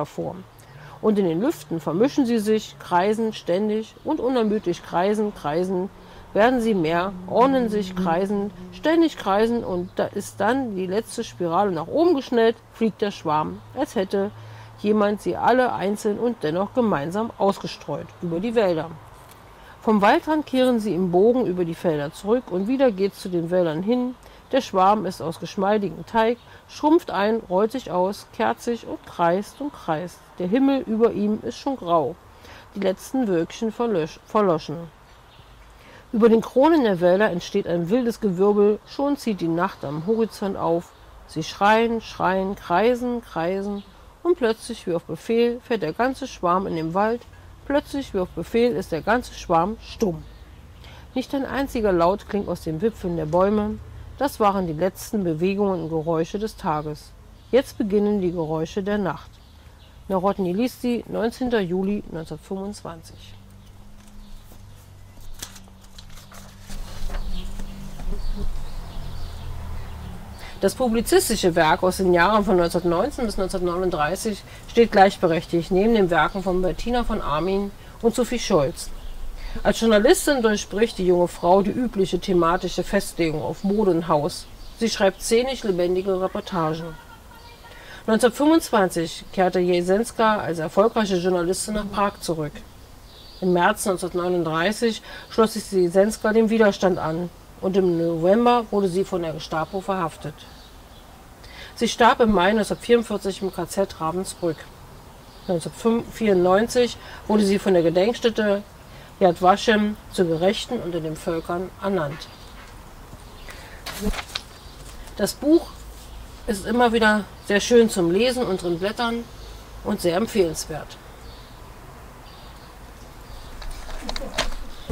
hervor. Und in den Lüften vermischen sie sich, kreisen ständig und unermüdlich kreisen, werden sie mehr, ordnen sich, kreisen, ständig kreisen und da ist dann die letzte Spirale nach oben geschnellt, fliegt der Schwarm, als hätte jemand sie alle einzeln und dennoch gemeinsam ausgestreut über die Wälder. Vom Waldrand kehren sie im Bogen über die Felder zurück und wieder geht's zu den Wäldern hin. Der Schwarm ist aus geschmeidigem Teig, schrumpft ein, rollt sich aus, kehrt sich und kreist und kreist. Der Himmel über ihm ist schon grau, die letzten Wölkchen verloschen. Über den Kronen der Wälder entsteht ein wildes Gewirbel, schon zieht die Nacht am Horizont auf. Sie schreien, kreisen und plötzlich wie auf Befehl fährt der ganze Schwarm in den Wald. Plötzlich wie auf Befehl ist der ganze Schwarm stumm. Nicht ein einziger Laut klingt aus den Wipfeln der Bäume. Das waren die letzten Bewegungen und Geräusche des Tages. Jetzt beginnen die Geräusche der Nacht. Narodny Listy, 19. Juli 1925. Das publizistische Werk aus den Jahren von 1919 bis 1939 steht gleichberechtigt neben den Werken von Bettina von Arnim und Sophie Scholz. Als Journalistin durchbricht die junge Frau die übliche thematische Festlegung auf Mode und Haus. Sie schreibt szenisch lebendige Reportagen. 1925 kehrte Jesenska als erfolgreiche Journalistin nach Prag zurück. Im März 1939 schloss sich Jesenska dem Widerstand an und im November wurde sie von der Gestapo verhaftet. Sie starb im Mai 1944 im KZ Ravensbrück. 1994 wurde sie von der Gedenkstätte Yad Vashem zur Gerechten unter den Völkern ernannt. Das Buch ist immer wieder sehr schön zum Lesen und drin blättern und sehr empfehlenswert.